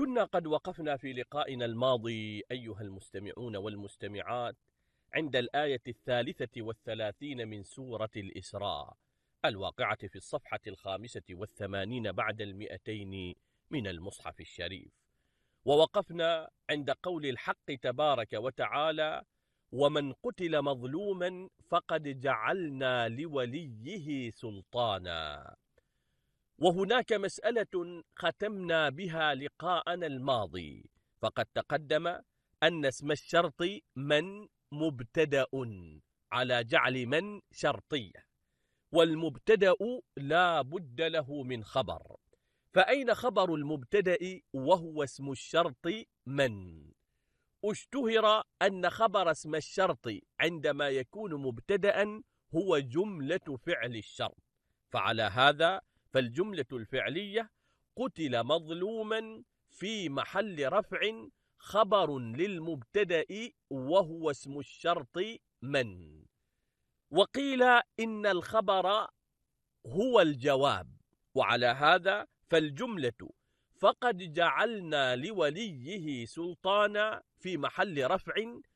كنا قد وقفنا في لقائنا الماضي أيها المستمعون والمستمعات عند الآية 33 من سورة الإسراء الواقعة في الصفحة 85 بعد 200 من المصحف الشريف، ووقفنا عند قول الحق تبارك وتعالى: ومن قتل مظلوما فقد جعلنا لوليه سلطانا. وهناك مسألة ختمنا بها لقاءنا الماضي، فقد تقدم أن اسم الشرط من مبتدأ على جعل من شرطية، والمبتدأ لا بد له من خبر، فأين خبر المبتدأ وهو اسم الشرط من؟ اشتهر أن خبر اسم الشرط عندما يكون مبتدأ هو جملة فعل الشرط، فعلى هذا فالجملة الفعلية قتل مظلوما في محل رفع خبر للمبتدأ وهو اسم الشرط من. وقيل إن الخبر هو الجواب، وعلى هذا فالجملة فقد جعلنا لوليه سلطانا في محل رفع